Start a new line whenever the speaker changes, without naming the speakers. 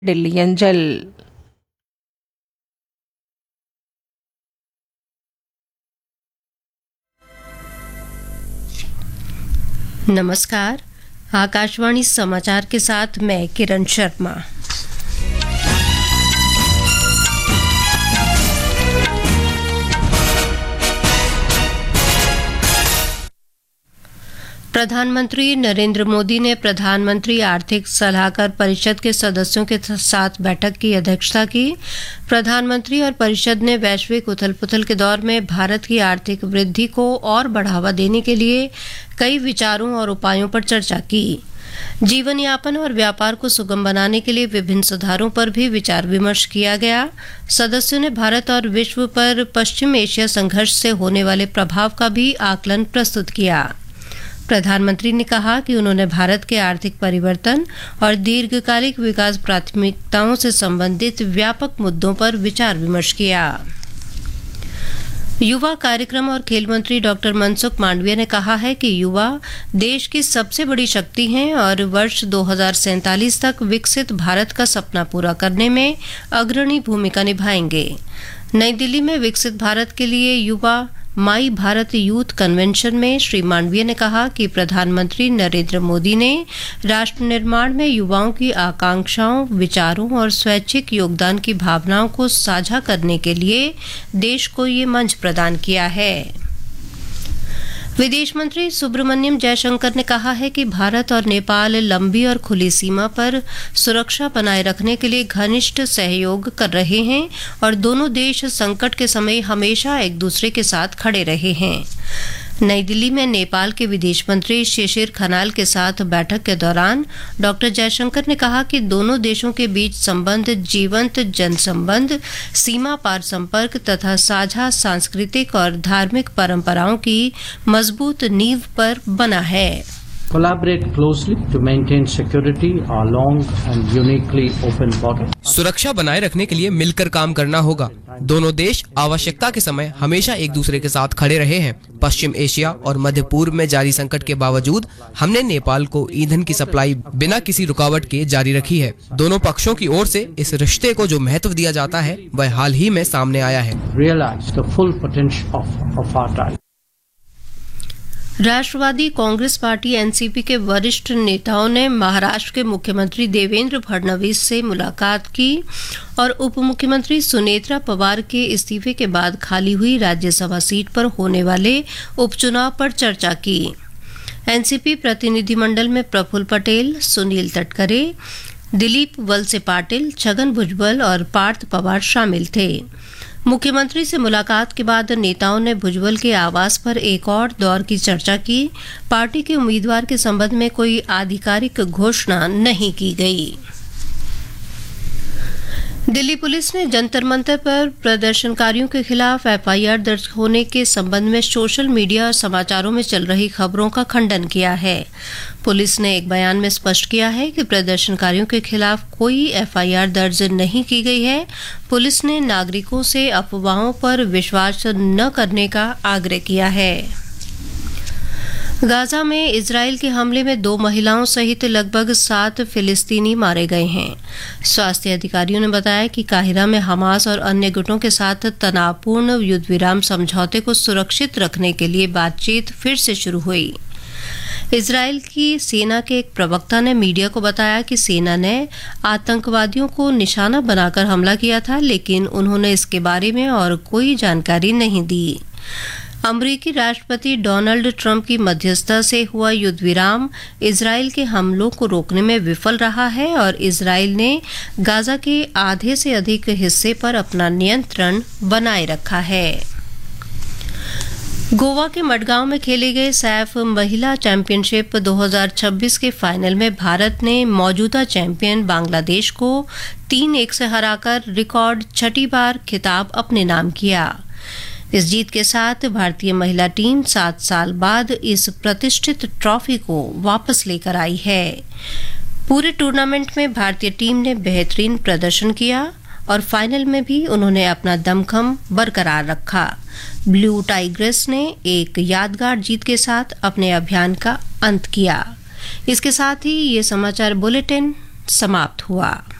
दिल्ली अंजल।
नमस्कार, आकाशवाणी समाचार के साथ मैं किरण शर्मा। प्रधानमंत्री नरेंद्र मोदी ने प्रधानमंत्री आर्थिक सलाहकार परिषद के सदस्यों के साथ बैठक की अध्यक्षता की। प्रधानमंत्री और परिषद ने वैश्विक उथल-पुथल के दौर में भारत की आर्थिक वृद्धि को और बढ़ावा देने के लिए कई विचारों और उपायों पर चर्चा की। जीवन यापन और व्यापार को सुगम बनाने के लिए विभिन्न सुधारों पर भी विचार विमर्श किया गया। सदस्यों ने भारत और विश्व पर पश्चिम एशिया संघर्ष से होने वाले प्रभाव का भी आकलन प्रस्तुत किया। प्रधानमंत्री ने कहा कि उन्होंने भारत के आर्थिक परिवर्तन और दीर्घकालिक विकास प्राथमिकताओं से संबंधित व्यापक मुद्दों पर विचार विमर्श किया। युवा कार्यक्रम और खेल मंत्री डॉक्टर मनसुख मांडविया ने कहा है कि युवा देश की सबसे बड़ी शक्ति हैं और वर्ष 2047 तक विकसित भारत का सपना पूरा करने में अग्रणी भूमिका निभाएंगे। नई दिल्ली में विकसित भारत के लिए युवा माई भारत यूथ कन्वेंशन में श्री मांडविया ने कहा कि प्रधानमंत्री नरेंद्र मोदी ने राष्ट्र निर्माण में युवाओं की आकांक्षाओं, विचारों और स्वैच्छिक योगदान की भावनाओं को साझा करने के लिए देश को ये मंच प्रदान किया है। विदेश मंत्री सुब्रमण्यम जयशंकर ने कहा है कि भारत और नेपाल लंबी और खुली सीमा पर सुरक्षा बनाए रखने के लिए घनिष्ठ सहयोग कर रहे हैं और दोनों देश संकट के समय हमेशा एक दूसरे के साथ खड़े रहे हैं। नई दिल्ली में नेपाल के विदेश मंत्री शिशिर खनाल के साथ बैठक के दौरान डॉक्टर जयशंकर ने कहा कि दोनों देशों के बीच संबंध जीवंत जनसंबंध, सीमा पार संपर्क तथा साझा सांस्कृतिक और धार्मिक परंपराओं की मजबूत नींव पर बना है।
Collaborate closely to maintain security along and uniquely open borders.
सुरक्षा बनाए रखने के लिए मिलकर काम करना होगा। दोनों देश आवश्यकता के समय हमेशा एक दूसरे के साथ खड़े रहे हैं। पश्चिम एशिया और मध्य पूर्व में जारी संकट के बावजूद हमने नेपाल को ईंधन की सप्लाई बिना किसी रुकावट के जारी रखी है। दोनों पक्षों की ओर से इस रिश्ते को जो महत्व दिया जाता है वह हाल ही में सामने आया है।
Realize the full potential of our time.
Rashtravadi Congress party NCP के वरिष्ठ नेताओं ने महाराष्ट्र के मुख्यमंत्री देवेंद्र फडणवीस से मुलाकात की और उप मुख्यमंत्री सुनेत्रा पवार के इस्तीफे के बाद खाली हुई राज्यसभा सीट पर होने वाले उपचुनाव पर चर्चा की। एनसीपी प्रतिनिधिमंडल में प्रफुल्ल पटेल, सुनील तटकरे, दिलीप वलसे पाटिल, छगन भुजबल और पार्थ पवार शामिल थे। मुख्यमंत्री से मुलाकात के बाद नेताओं ने भुजबल के आवास पर एक और दौर की चर्चा की। पार्टी के उम्मीदवार के संबंध में कोई आधिकारिक घोषणा नहीं की गई। दिल्ली पुलिस ने जंतर मंतर पर प्रदर्शनकारियों के खिलाफ एफआईआर दर्ज होने के संबंध में सोशल मीडिया और समाचारों में चल रही खबरों का खंडन किया है। पुलिस ने एक बयान में स्पष्ट किया है कि प्रदर्शनकारियों के खिलाफ कोई एफआईआर दर्ज नहीं की गई है। पुलिस ने नागरिकों से अफवाहों पर विश्वास न करने का आग्रह किया है। गाजा में इजराइल के हमले में 2 महिलाओं सहित लगभग 7 फिलिस्तीनी मारे गए हैं। स्वास्थ्य अधिकारियों ने बताया कि काहिरा में हमास और अन्य गुटों के साथ तनावपूर्ण युद्ध विराम समझौते को सुरक्षित रखने के लिए बातचीत फिर से शुरू हुई। इजराइल की सेना के एक प्रवक्ता ने मीडिया को बताया कि सेना ने आतंकवादियों को निशाना बनाकर हमला किया था, लेकिन उन्होंने इसके बारे में और कोई जानकारी नहीं दी। अमेरिकी राष्ट्रपति डोनाल्ड ट्रंप की मध्यस्थता से हुआ युद्ध विराम इजराइल के हमलों को रोकने में विफल रहा है और इजराइल ने गाजा के आधे से अधिक हिस्से पर अपना नियंत्रण बनाए रखा है। गोवा के मडगांव में खेले गए सैफ महिला चैंपियनशिप 2026 के फाइनल में भारत ने मौजूदा चैंपियन बांग्लादेश को 3-1 से हराकर रिकॉर्ड 6ठी बार खिताब अपने नाम किया। इस जीत के साथ भारतीय महिला टीम 7 साल बाद इस प्रतिष्ठित ट्रॉफी को वापस लेकर आई है। पूरे टूर्नामेंट में भारतीय टीम ने बेहतरीन प्रदर्शन किया और फाइनल में भी उन्होंने अपना दमखम बरकरार रखा। ब्लू टाइग्रेस ने एक यादगार जीत के साथ अपने अभियान का अंत किया। इसके साथ ही ये समाचार बुलेटिन समाप्त हुआ।